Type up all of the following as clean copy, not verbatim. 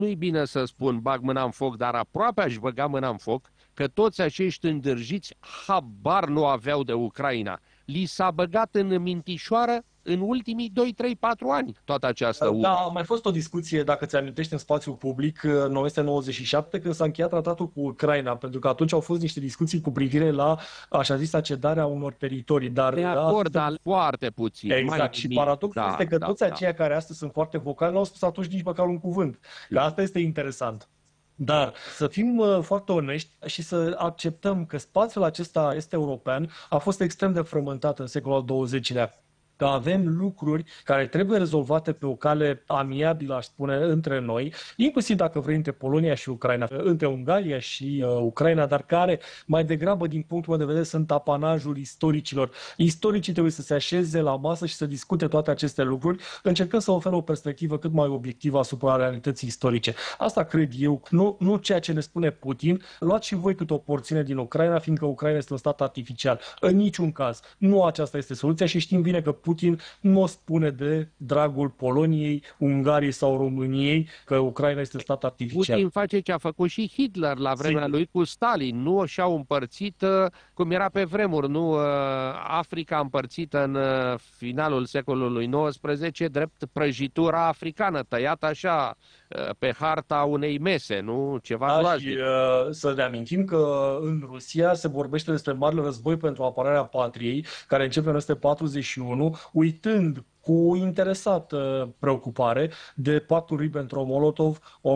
Nu-i bine să spun bag mâna în foc, dar aproape aș băga mâna în foc că toți acești îndârjiți habar nu aveau de Ucraina. Li s-a băgat în mintișoară în ultimii 2, 3, 4 ani toată această ură. Da, a mai fost o discuție, dacă ți amintești, în spațiul public, în 1997, când s-a încheiat tratatul cu Ucraina, pentru că atunci au fost niște discuții cu privire la, așa zisa, cedarea unor teritorii. Dar, de acord, dar foarte puțin. exact. Și paradoxul este că toți aceia care astăzi sunt foarte vocali n-au spus atunci nici măcar un cuvânt. Că asta este interesant. Dar să fim foarte onești și să acceptăm că spațiul acesta este european a fost extrem de frământat în secolul al XX-lea. Că avem lucruri care trebuie rezolvate pe o cale amiabilă, aș spune, între noi, inclusiv dacă vrei între Polonia și Ucraina, între Ungaria și Ucraina, dar care mai degrabă, din punctul meu de vedere, sunt apanajul istoricilor. Istoricii trebuie să se așeze la masă și să discute toate aceste lucruri, încercând să oferă o perspectivă cât mai obiectivă asupra realității istorice. Asta cred eu, nu ceea ce ne spune Putin. Luați și voi câte o porțiune din Ucraina, fiindcă Ucraina este un stat artificial. În niciun caz. Nu aceasta este soluția și știm bine că Putin nu o spune de dragul Poloniei, Ungariei sau României că Ucraina este stat artificial. Putin face ce a făcut și Hitler la vremea lui cu Stalin. Nu și-au împărțit, cum era pe vremuri, nu Africa împărțită în finalul secolului XIX, drept prăjitura africană, tăiată așa pe harta unei mese, nu? Ceva groaznic. Și să ne amintim că în Rusia se vorbește despre marele război pentru apărarea patriei, care începe în 1941, uitând cu interesată preocupare de pactul Ribbentrop-Molotov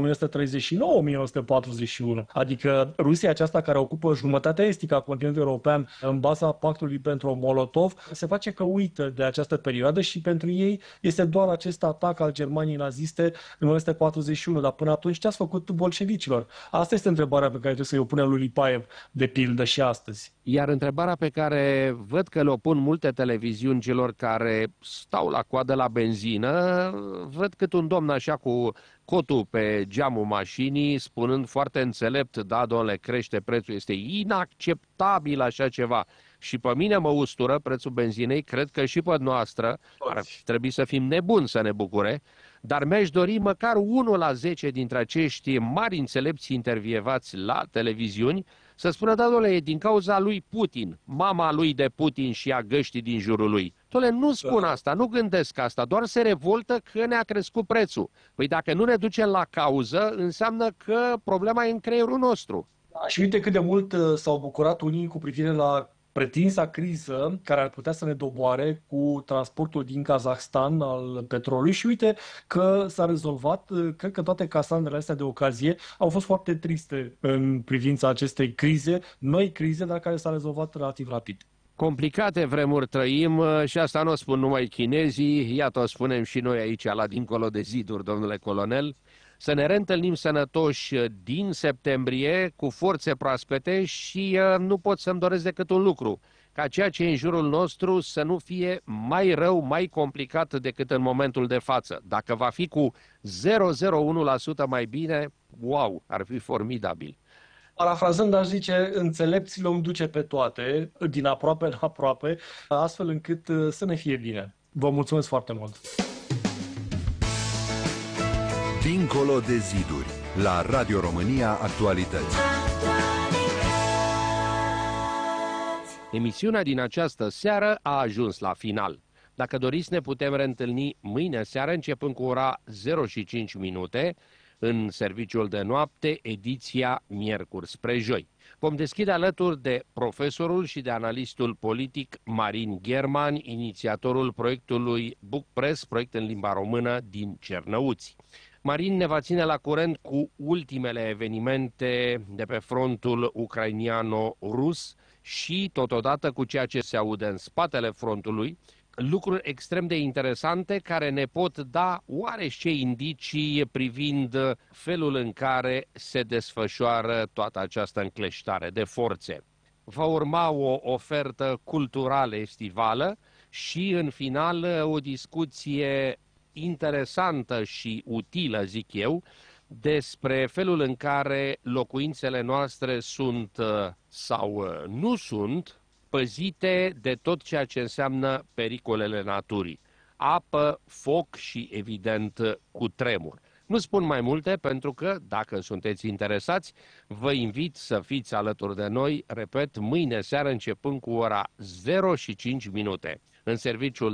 1939-1941. Adică Rusia aceasta care ocupă jumătatea estică a continentului european în baza pactului Ribbentrop-Molotov se face că uită de această perioadă și pentru ei este doar acest atac al Germaniei naziste în 1941. Dar până atunci ce ați făcut bolșevicilor? Asta este întrebarea pe care trebuie să-i o punem lui Lipaev, de pildă, și astăzi. Iar întrebarea pe care văd că le-o pun multe televiziuni celor care stau la coadă la benzină, văd cât un domn așa cu cotul pe geamul mașinii, spunând foarte înțelept, da, domnule, crește prețul, este inacceptabil așa ceva. Și pe mine mă ustură prețul benzinei, cred că și pe noastră, ar trebui să fim nebuni să ne bucure, dar mi-aș dori măcar 1 la 10 dintre acești mari înțelepți intervievați la televiziuni să spună, da, domnule, e din cauza lui Putin, mama lui de Putin și a găștii din jurul lui. Domnule, nu spun asta, nu gândesc asta, doar se revoltă că ne-a crescut prețul. Păi dacă nu ne ducem la cauză, înseamnă că problema e în creierul nostru. Și uite cât de mult s-au bucurat unii cu privire la pretinsa criză care ar putea să ne doboare cu transportul din Kazahstan al petrolului și uite că s-a rezolvat. Cred că toate casandrele astea de ocazie au fost foarte triste în privința acestei crize, noi crize, dar care s-a rezolvat relativ rapid. Complicate vremuri trăim și asta nu o spun numai chinezii, iată o spunem și noi aici la dincolo de ziduri, domnule colonel. Să ne reîntâlnim sănătoși din septembrie cu forțe proaspete și nu pot să-mi doresc decât un lucru, ca ceea ce e în jurul nostru să nu fie mai rău, mai complicat decât în momentul de față. Dacă va fi cu 0,01% mai bine, wow, ar fi formidabil. Parafrazând, aș zice, înțelepților îmi duce pe toate, din aproape la aproape, astfel încât să ne fie bine. Vă mulțumesc foarte mult! Dincolo de ziduri, la Radio România Actualități. Emisiunea din această seară a ajuns la final. Dacă doriți, ne putem reîntâlni mâine seară, începând cu ora 0:05, în serviciul de noapte, ediția miercuri spre joi. Vom deschide alături de profesorul și de analistul politic Marin German, inițiatorul proiectului Book Press, proiect în limba română din Cernăuți. Marin ne va ține la curent cu ultimele evenimente de pe frontul ucrainiano-rus și totodată cu ceea ce se aude în spatele frontului, lucruri extrem de interesante care ne pot da oarește indicii privind felul în care se desfășoară toată această încleștare de forțe. Va urma o ofertă culturală estivală și, în final, o discuție interesantă și utilă, zic eu, despre felul în care locuințele noastre sunt sau nu sunt păzite de tot ceea ce înseamnă pericolele naturii. Apă, foc și, evident, cutremur. Nu spun mai multe pentru că, dacă sunteți interesați, vă invit să fiți alături de noi, repet, mâine seară începând cu ora 0:05 în serviciul